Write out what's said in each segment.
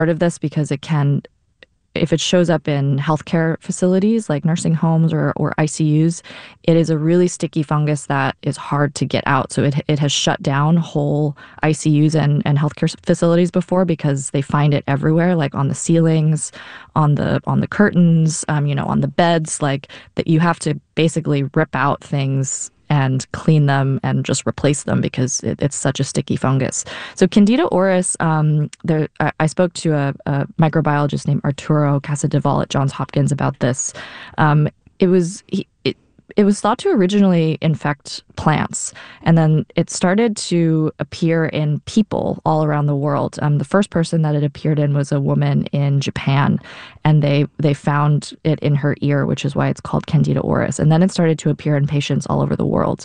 of this because it can, if it shows up in healthcare facilities like nursing homes or ICUs, it is a really sticky fungus that is hard to get out. So it has shut down whole ICUs and healthcare facilities before because they find it everywhere, like on the ceilings, on the curtains, on the beds, like that you have to basically rip out things and clean them and just replace them because it's such a sticky fungus. So Candida auris, I spoke to a microbiologist named Arturo Casadevall at Johns Hopkins about this. It was it was thought to originally infect plants, and then it started to appear in people all around the world. The first person that it appeared in was a woman in Japan, and they found it in her ear, which is why it's called Candida auris. And then it started to appear in patients all over the world.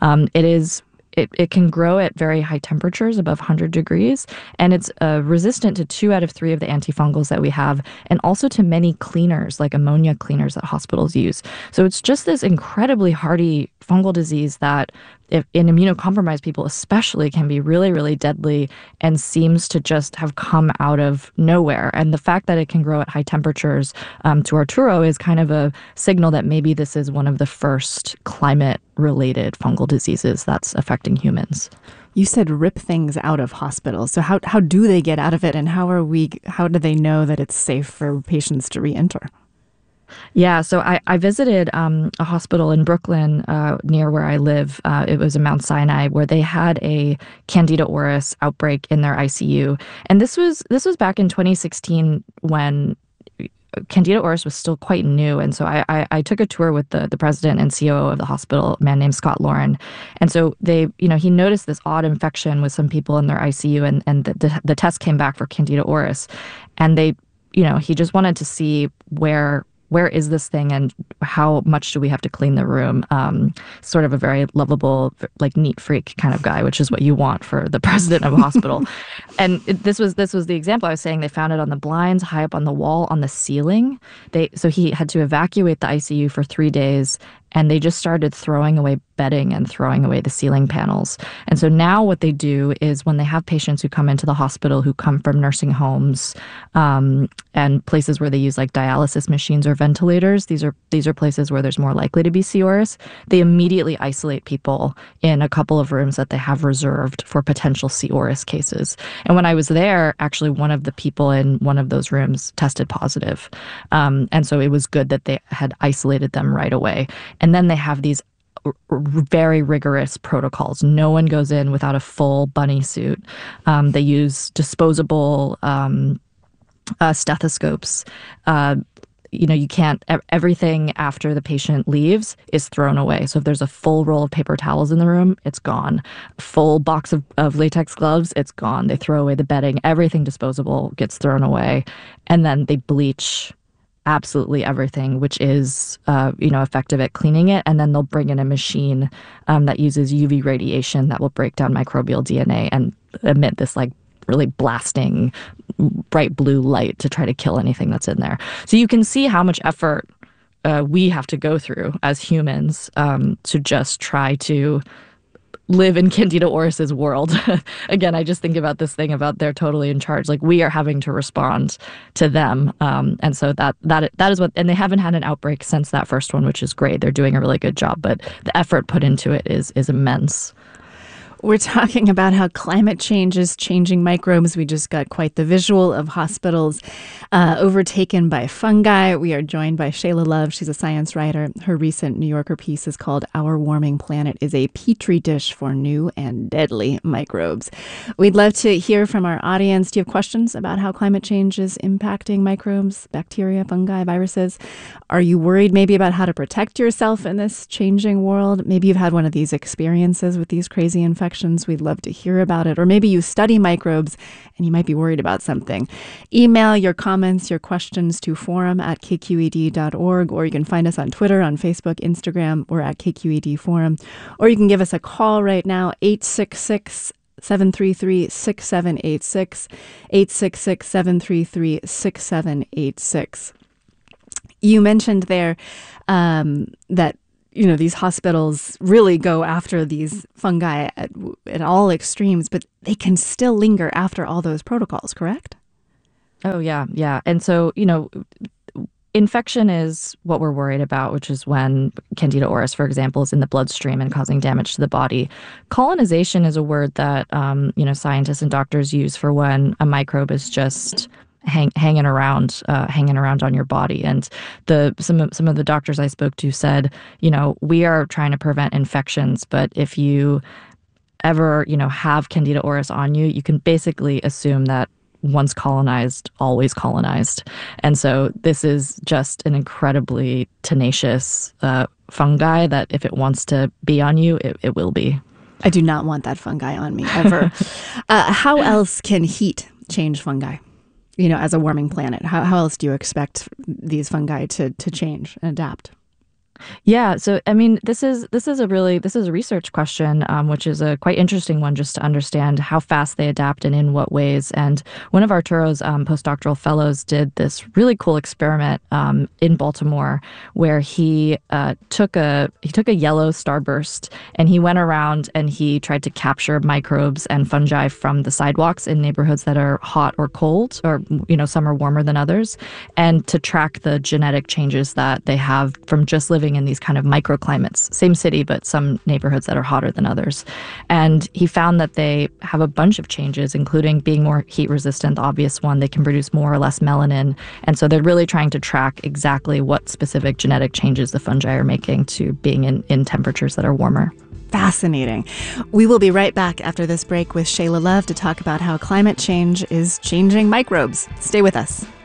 It can grow at very high temperatures, above 100 degrees, and it's resistant to 2 out of 3 of the antifungals that we have, and also to many cleaners, like ammonia cleaners that hospitals use. So it's just this incredibly hardy fungal disease that, if in immunocompromised people especially, can be really, really deadly and seems to just have come out of nowhere. And the fact that it can grow at high temperatures, to Arturo, is kind of a signal that maybe this is one of the first climate-related fungal diseases that's affecting humans. You said rip things out of hospitals. So how do they get out of it, and how do they know that it's safe for patients to re-enter? Yeah, so I visited a hospital in Brooklyn near where I live. It was in Mount Sinai, where they had a Candida auris outbreak in their ICU. And this was back in 2016 when Candida auris was still quite new. And so I took a tour with the president and COO of the hospital, a man named Scott Lauren. And so he noticed this odd infection with some people in their ICU, and the test came back for Candida auris. And he just wanted to see where is this thing and how much do we have to clean the room? Sort of a very lovable, like neat freak kind of guy, which is what you want for the president of a hospital. And this was the example I was saying. They found it on the blinds, high up on the wall, on the ceiling. So he had to evacuate the ICU for 3 days, and they just started throwing away bedding and throwing away the ceiling panels. And so now what they do is, when they have patients who come into the hospital who come from nursing homes and places where they use like dialysis machines or ventilators, these are places where there's more likely to be C. auris, they immediately isolate people in a couple of rooms that they have reserved for potential C. auris cases. And when I was there, actually one of the people in one of those rooms tested positive. And so it was good that they had isolated them right away. And then they have these very rigorous protocols. No one goes in without a full bunny suit. They use disposable stethoscopes. You can't, everything after the patient leaves is thrown away. So if there's a full roll of paper towels in the room, it's gone. Full box of latex gloves, it's gone. They throw away the bedding. Everything disposable gets thrown away. And then they bleach absolutely everything, which is, effective at cleaning it. And then they'll bring in a machine that uses UV radiation that will break down microbial DNA and emit this like really blasting bright blue light to try to kill anything that's in there. So you can see how much effort we have to go through as humans to just try to live in Candida auris's world. Again, I just think about this thing about they're totally in charge. Like, we are having to respond to them. And so that is what, and they haven't had an outbreak since that first one, which is great. They're doing a really good job, but the effort put into it is immense. We're talking about how climate change is changing microbes. We just got quite the visual of hospitals overtaken by fungi. We are joined by Shayla Love. She's a science writer. Her recent New Yorker piece is called "Our Warming Planet is a Petri Dish for New and Deadly Microbes." We'd love to hear from our audience. Do you have questions about how climate change is impacting microbes, bacteria, fungi, viruses? Are you worried maybe about how to protect yourself in this changing world? Maybe you've had one of these experiences with these crazy infections. We'd love to hear about it. Or maybe you study microbes and you might be worried about something. Email your comments, your questions to forum@kqed.org, or you can find us on Twitter, on Facebook, Instagram. We're at KQED Forum. Or you can give us a call right now, 866-733-6786, 866-733-6786. You mentioned there that these hospitals really go after these fungi at all extremes, but they can still linger after all those protocols, correct? Oh, yeah, yeah. And so, infection is what we're worried about, which is when Candida auris, for example, is in the bloodstream and causing damage to the body. Colonization is a word that scientists and doctors use for when a microbe is just hanging around on your body. And some of the doctors I spoke to said, we are trying to prevent infections, but if you ever have Candida auris on you, you can basically assume that once colonized, always colonized. And so this is just an incredibly tenacious fungi that if it wants to be on you, it will be. I do not want that fungi on me ever. How else can heat change fungi? As a warming planet, how else do you expect these fungi to change and adapt? Yeah, so I mean, this is a research question, which is a quite interesting one, just to understand how fast they adapt and in what ways. And one of Arturo's postdoctoral fellows did this really cool experiment in Baltimore, where he took a yellow starburst and he went around and he tried to capture microbes and fungi from the sidewalks in neighborhoods that are hot or cold, or some are warmer than others, and to track the genetic changes that they have from just living in these kind of microclimates, same city, but some neighborhoods that are hotter than others. And he found that they have a bunch of changes, including being more heat resistant, the obvious one. They can produce more or less melanin. And so they're really trying to track exactly what specific genetic changes the fungi are making to being in temperatures that are warmer. Fascinating. We will be right back after this break with Shayla Love to talk about how climate change is changing microbes. Stay with us.